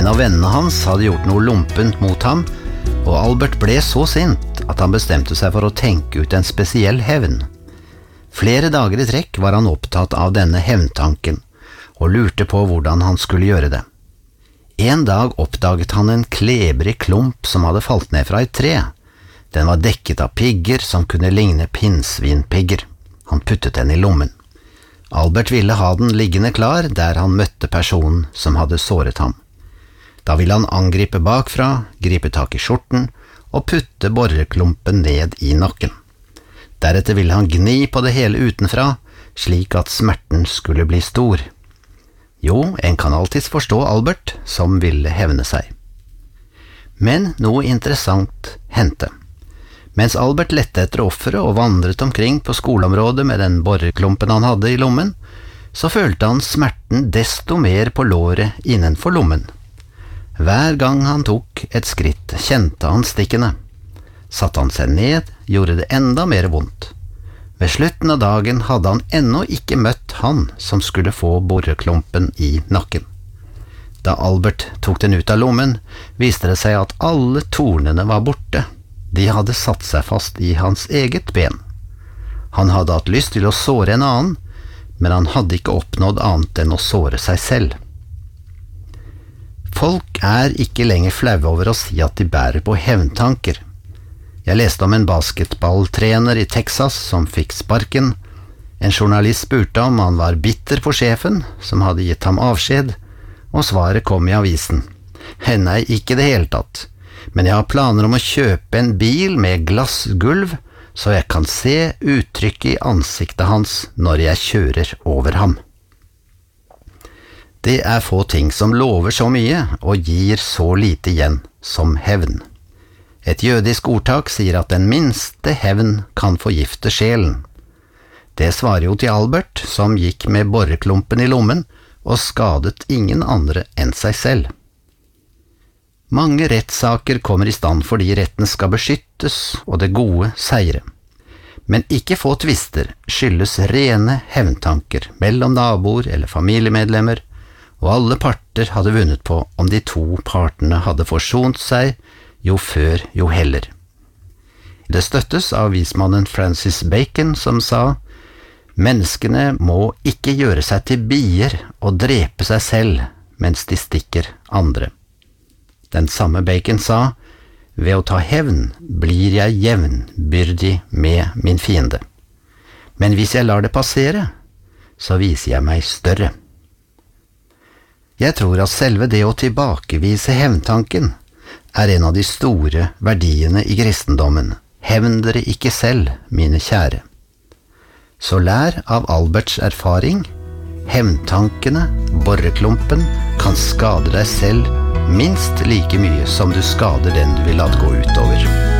En av vennene hans hadde gjort noe lumpent mot ham, og Albert ble så sint at han bestemte seg for å tenke ut en spesiell hevn. Flere dager i trekk var han opptatt av denne hevntanken, og lurte på hvordan han skulle gjøre det. En dag oppdaget han en klebrig klump som hadde falt ned fra et tre. Den var dekket av pigger som kunne ligne pinnsvinpigger. Han puttet den i lommen. Albert ville ha den liggende klar der han møtte personen som hadde såret ham. Da ville han angripe bakfra, gripe tak i skjorten og putte borreklumpen ned i nakken. Deretter ville han gni på det hele utenfra, slik at smerten skulle bli stor. Jo, en kan alltids forstå Albert, som ville hevne seg. Men noe interessant hendte. Mens Albert lette etter offeret og vandret omkring på skoleområdet med den borreklumpen han hadde i lommen, så følte han smerten desto mer på låret innenfor lommen. Hver gang han tok et skritt, kjente han stikkene. Satte han seg ned, gjorde det enda mer vondt. Ved slutten av dagen hadde han ennå ikke møtt han som skulle få borreklumpen i nakken. Da Albert tok den ut av lommen, viste det seg at alle tornene var borte. De hadde satt seg fast i hans eget ben. Han hadde hatt lyst til å såre en annen, men han hadde ikke oppnådd annet enn å såre seg selv. Folk er ikke lenger flaue over å si at de bærer på hevntanker. Jeg leste om en basketballtrener i Texas som fikk sparken. En journalist spurte om han var bitter på sjefen, som hadde gitt ham avskjed, og svaret kom i avisen. Nei, ikke det hele tatt, men jeg har planer om å kjøpe en bil med glassgulv, så jeg kan se uttrykket i ansiktet hans når jeg kjører over ham. Det er få ting som lover så mye og gir så lite igjen som hevn. Et jødisk ordtak sier at den minste hevn kan forgifte sjelen. Det svarer jo til Albert, som gikk med borreklumpen i lommen og skadet ingen andre enn seg selv. Mange rettssaker kommer i stand fordi retten skal beskyttes og det gode seire. Men ikke få tvister skyldes rene hevntanker mellom naboer eller familiemedlemmer, og alle parter hadde vunnet på om de to partene hadde forsont seg, jo før jo heller. Det støttes av vismannen Francis Bacon, som sa: «Menneskene må ikke gjøre seg til bier og drepe seg selv mens de stikker andre.» Den samme Bacon sa: «Ved å ta hevn blir jeg jevnbyrdig med min fiende. Men hvis jeg lar det passere, så viser jeg meg større.» Jeg tror at selve det å tilbakevise hevntanken er en av de store verdiene i kristendommen. Hevn dere ikke selv, mine kjære. Så lær av Alberts erfaring. Hevntankene, borreklumpen, kan skade deg selv minst like mye som du skader den du vil la det gå utover.